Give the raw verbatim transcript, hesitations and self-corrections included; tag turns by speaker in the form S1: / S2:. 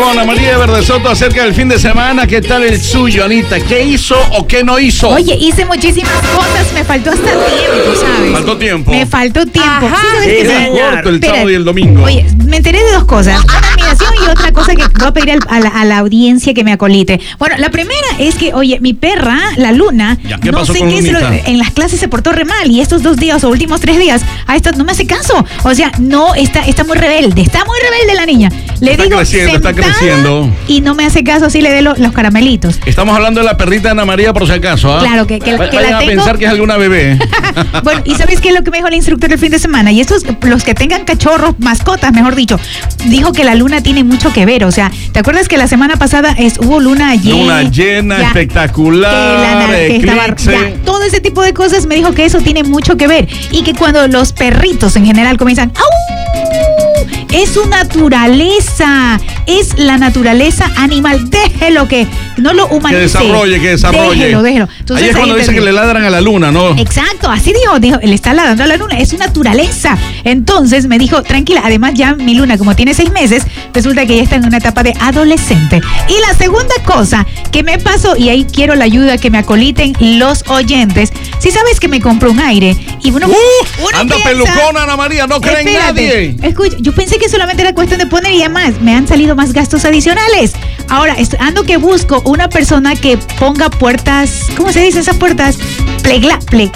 S1: con Ana María Verde Soto acerca del fin de semana. ¿Qué tal el suyo, Anita? ¿Qué hizo o qué no hizo?
S2: Oye, hice muchísimas cosas, me faltó hasta tiempo, ¿sabes?
S1: ¿Faltó tiempo?
S2: Me faltó tiempo.
S3: Ajá,
S2: ¿Sí sabes
S3: sí,
S2: qué se-
S3: señor.
S1: Corto el
S2: Espera.
S1: sábado y el domingo.
S2: Oye, me enteré de dos cosas. Una admiración y otra cosa que voy a pedir al- a la, a la audiencia que me acolite. Bueno, la primera es que, oye, mi perra, la Luna,
S1: Ya, ¿qué
S2: no
S1: pasó
S2: sé
S1: con
S2: qué se lo-
S1: Lunita?
S2: en las clases se portó re mal y estos dos días o últimos tres días a esta no me hace caso. O sea, no, está, está muy rebelde, está muy rebelde la niña. Le
S1: Está
S2: digo,
S1: creciendo, está
S2: sentada,
S1: creciendo.
S2: y no me hace caso, así le dé lo- los caramelitos.
S1: Estamos hablando de la perrita Ana María por si acaso, ¿ah?
S2: Claro, que- que la-
S1: Va-
S2: que
S1: vayan
S2: la
S1: a
S2: tengo-
S1: pensar que es alguna bebé.
S2: Bueno, ¿y sabes qué es lo que me dijo el instructor el fin de semana? Y estos, los que tengan cachorros, mascotas, mejor dicho, dijo que la luna tiene mucho que ver. O sea, ¿te acuerdas que la semana pasada es, hubo luna llena?
S1: Luna llena,
S2: Ya,
S1: espectacular,
S2: que la na- que estaba-
S1: eclipse.
S2: ya, todo ese tipo de cosas me dijo que eso tiene mucho que ver. Y que cuando los perritos en general comienzan, ¡au! Es su naturaleza, es la naturaleza animal. Déjelo que no lo
S1: Que
S2: humanice.
S1: desarrolle, que desarrolle.
S2: Déjelo, déjelo. Entonces,
S1: Ahí es cuando
S2: ahí
S1: dice que
S2: entendí.
S1: le ladran a la luna, ¿no?
S2: Exacto, así dijo, dijo, le está ladrando a la luna, es su naturaleza. Entonces me dijo, tranquila, además ya mi luna, como tiene seis meses, resulta que ya está en una etapa de adolescente. Y la segunda cosa que me pasó, y ahí quiero la ayuda que me acoliten los oyentes, si sabes que me compró un aire, y uno, uno
S1: Anda
S2: piensa-
S1: pelucona, Ana María, no cree en
S2: Espérate,
S1: nadie.
S2: escucha, yo pensé que solamente era cuestión de poner y además me han salido más gastos adicionales. Ahora, est- ando que busco una persona que ponga puertas, ¿cómo se dice esas puertas? Plegla, ple-